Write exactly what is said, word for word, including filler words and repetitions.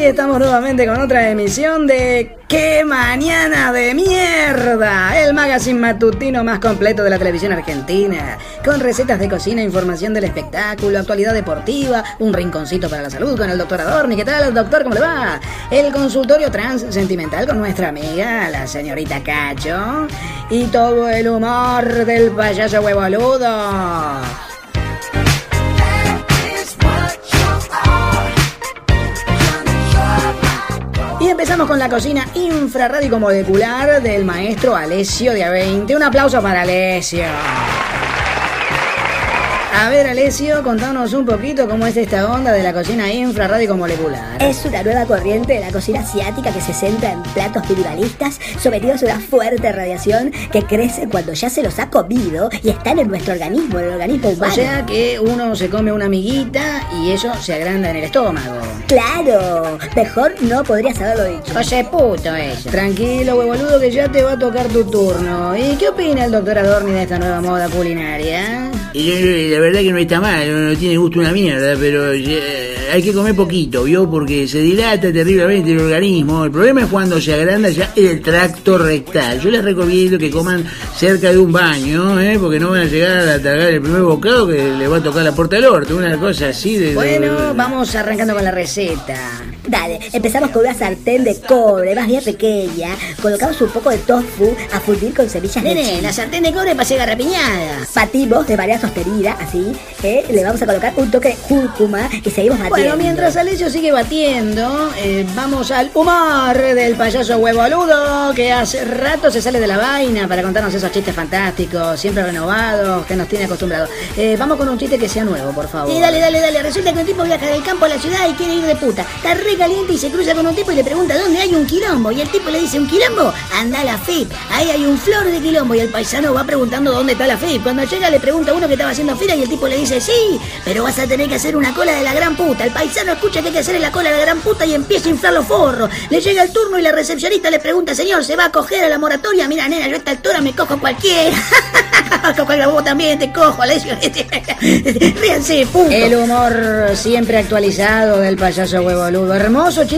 estamos nuevamente con otra emisión de ¡Qué mañana de mierda! El magazine matutino más completo de la televisión argentina, con recetas de cocina, información del espectáculo, actualidad deportiva, un rinconcito para la salud con el doctor Adorni. ¿Qué tal, doctor? ¿Cómo le va? El consultorio trans sentimental con nuestra amiga, la señorita Cacho, y todo el humor del payaso huevoludo. Y empezamos con la cocina infrarrádico-molecular del maestro Alessio de A veinte. Un aplauso para Alessio. A ver, Alessio, contanos un poquito cómo es esta onda de la cocina infrarrádico-molecular. Es una nueva corriente de la cocina asiática que se centra en platos minimalistas sometidos a una fuerte radiación que crece cuando ya se los ha comido y están en nuestro organismo, en el organismo humano. O sea que uno se come una amiguita y eso se agranda en el estómago. ¡Claro! Mejor no podrías haberlo dicho. José puto eso. Tranquilo, huevoludo, que ya te va a tocar tu turno. ¿Y qué opina el doctor Adorni de esta nueva moda culinaria? Y la verdad que no está mal, no tiene gusto una mierda, pero eh, hay que comer poquito, ¿vio? Porque se dilata terriblemente el organismo. El problema es cuando se agranda ya el tracto rectal. Yo les recomiendo que coman cerca de un baño, ¿eh? Porque no van a llegar a tragar el primer bocado que les va a tocar la puerta del orto, una cosa así de... Bueno, vamos arrancando con la receta. Dale, empezamos con una sartén de cobre, más bien pequeña. Colocamos un poco de tofu a fundir con semillas de Nene, chía. la sartén de cobre para hacer garrapiñada. Batimos de manera sostenida, así, ¿eh? Le vamos a colocar un toque de cúrcuma y seguimos batiendo. Bueno, mientras Alessio sigue batiendo, eh, vamos al humor del payaso huevoludo, que hace rato se sale de la vaina para contarnos esos chistes fantásticos, siempre renovados, que nos tiene acostumbrados. Eh, vamos con un chiste que sea nuevo, por favor. Sí, dale, dale, dale. Resulta que un tipo viaja del campo a la ciudad y quiere ir de puta. Está re caliente y se cruza con un tipo y le pregunta dónde hay un quilombo. Y el tipo le dice, ¿un quilombo? Anda a la F I P. Ahí hay un flor de quilombo. Y el paisano va preguntando dónde está la F I P. Cuando llega le pregunta a uno que estaba haciendo fila y el tipo le dice, sí, pero vas a tener que hacer una cola de la gran puta. El paisano escucha que hay que hacer en la cola de la gran puta y empieza a inflar los forros. Le llega el turno y la recepcionista le pregunta, señor, ¿se va a coger a la moratoria? Mira, nena, yo a esta altura me cojo cualquiera. Vos también te cojo, Alessio. Ríanse, punto. El humor siempre actualizado del payaso huevoludo. Hermoso chiste.